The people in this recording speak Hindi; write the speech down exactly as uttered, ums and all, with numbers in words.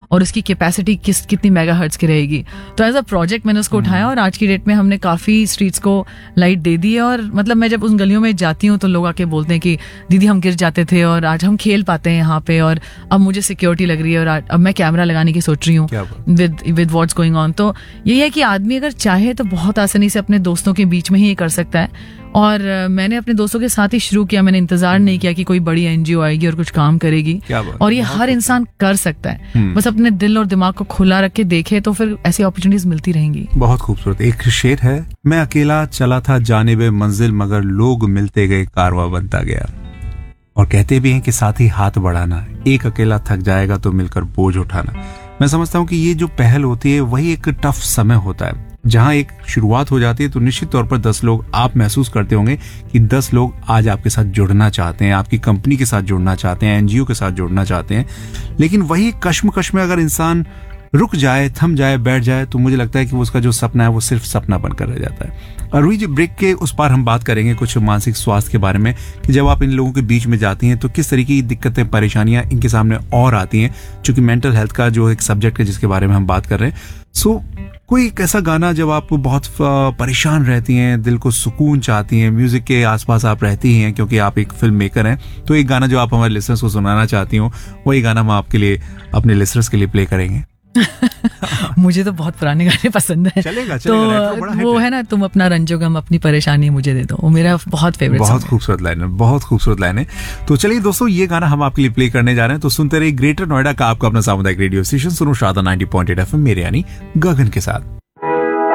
और उसकी कैपेसिटी किस कितनी मेगाहर्ट्ज की रहेगी। तो एज अ प्रोजेक्ट मैंने उसको उठाया और आज की डेट में हमने काफ़ी स्ट्रीट्स को लाइट दे दी है। और मतलब मैं जब उन गलियों में जाती हूँ तो लोग आके बोलते हैं कि दीदी हम गिर जाते थे और आज हम खेल पाते हैं यहाँ पे, और अब मुझे सिक्योरिटी लग रही है और अब मैं कैमरा लगाने की सोच रही हूँ with with what's going on. तो यही है कि आदमी अगर चाहे तो बहुत आसानी से अपने दोस्तों के बीच में ही कर सकता है। और मैंने अपने दोस्तों के साथ ही शुरू किया, मैंने इंतजार नहीं किया कि कोई बड़ी एनजीओ आएगी और कुछ काम करेगी। और ये हर इंसान कर सकता है, बस अपने दिल और दिमाग को खुला रख के देखे तो फिर ऐसी अपॉर्चुनिटीज मिलती रहेंगी। बहुत खूबसूरत एक शेर है, मैं अकेला चला था जानिबे मंजिल मगर लोग मिलते गए कारवां बनता गया। और कहते भी हैं कि साथ ही हाथ बढ़ाना, एक अकेला थक जाएगा तो मिलकर बोझ उठाना। मैं समझता हूँ कि ये जो पहल होती है वही एक टफ समय होता है, जहां एक शुरुआत हो जाती है तो निश्चित तौर पर दस लोग, आप महसूस करते होंगे कि दस लोग आज आपके साथ जुड़ना चाहते हैं, आपकी कंपनी के साथ जुड़ना चाहते हैं, एनजीओ के साथ जुड़ना चाहते हैं। लेकिन वही कश्मकश में अगर इंसान रुक जाए, थम जाए, बैठ जाए, तो मुझे लगता है कि वो उसका जो सपना है वो सिर्फ सपना बनकर रह जाता है। और वही ब्रेक के उस पार हम बात करेंगे कुछ मानसिक स्वास्थ्य के बारे में, कि जब आप इन लोगों के बीच में जाती हैं तो किस तरीके की दिक्कतें, परेशानियां इनके सामने और आती हैं, क्योंकि मेंटल हेल्थ का जो एक सब्जेक्ट है जिसके बारे में हम बात कर रहे हैं। सो कोई एक ऐसा गाना जब आप बहुत परेशान रहती हैं, दिल को सुकून चाहती हैं, म्यूजिक के आसपास आप रहती हैं क्योंकि आप एक फिल्म मेकर हैं, तो एक गाना जो आप हमारे लिसनर्स को सुनाना चाहती हो, वही गाना हम आपके लिए, अपने लिसनर्स के लिए प्ले करेंगे। मुझे तो बहुत पुराने गाने पसंद है। चलेगा, चलेगा, तो वो है ना, तुम अपना रंजो गम अपनी परेशानी मुझे दे दो, वो मेरा बहुत फेवरेट। बहुत खूबसूरत लाइन है, बहुत खूबसूरत लाइन है। तो चलिए दोस्तों, ये गाना हम आपके लिए प्ले करने जा रहे हैं, तो सुनते रहिए ग्रेटर नोएडा का आपका अपना सामुदायिक रेडियो स्टेशन सुनो Sharda ninety point eight FM, मेरे यानी गगन के साथ।